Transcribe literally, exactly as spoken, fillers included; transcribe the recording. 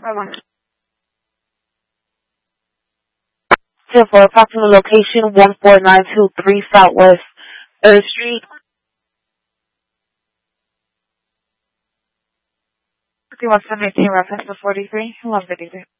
Bye-bye. For approximate location one four nine two three Southwest third Street. fifty-one seventeen reference to forty-three. one fifty-three.